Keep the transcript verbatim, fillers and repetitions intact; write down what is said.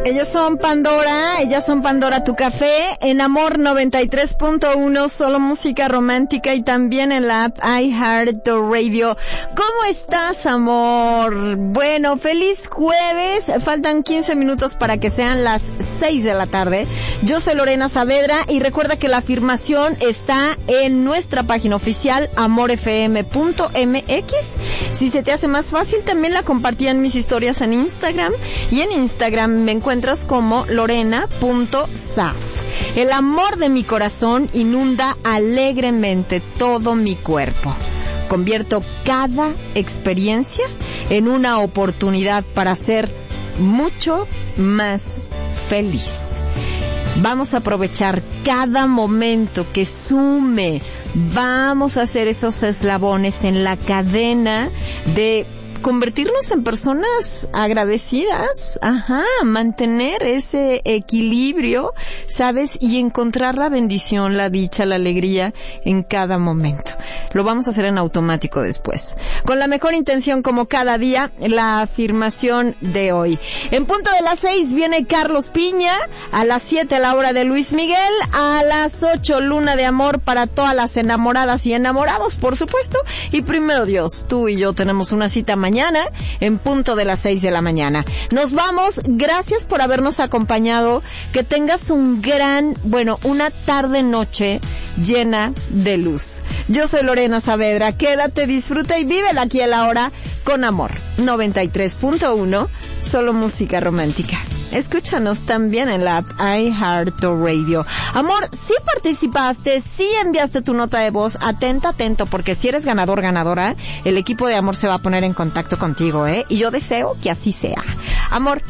Ellos son Pandora, ellas son Pandora Tu Café, en Amor noventa y tres punto uno, solo música romántica, y también en la app iHeartRadio. ¿Cómo estás, amor? Bueno, feliz jueves, faltan quince minutos para que sean las seis de la tarde. Yo soy Lorena Saavedra y recuerda que la afirmación está en nuestra página oficial, amor f m punto m x. Si se te hace más fácil, también la compartí en mis historias en Instagram, y en Instagram me encuentras como lorena punto saf. El amor de mi corazón inunda alegremente todo mi cuerpo. Convierto cada experiencia en una oportunidad para ser mucho más feliz. Vamos a aprovechar cada momento que sume. Vamos a hacer esos eslabones en la cadena de convertirnos en personas agradecidas, ajá, mantener ese equilibrio, ¿sabes? Y encontrar la bendición, la dicha, la alegría en cada momento. Lo vamos a hacer en automático después. Con la mejor intención, como cada día, la afirmación de hoy. En punto de las seis viene Carlos Piña, a las siete la hora de Luis Miguel, a las ocho Luna de Amor para todas las enamoradas y enamorados, por supuesto, y primero Dios, tú y yo tenemos una cita mañana mañana en punto de las seis de la mañana. Nos vamos, gracias por habernos acompañado, que tengas un gran, bueno, una tarde noche llena de luz. Yo soy Lorena Saavedra, quédate, disfruta y vívela aquí a la hora con Amor noventa y tres punto uno, solo música romántica. Escúchanos también en la app iHeartRadio. Amor, si participaste, si enviaste tu nota de voz, atenta, atento, porque si eres ganador, ganadora, el equipo de Amor se va a poner en contacto contigo, ¿eh? Y yo deseo que así sea. Amor,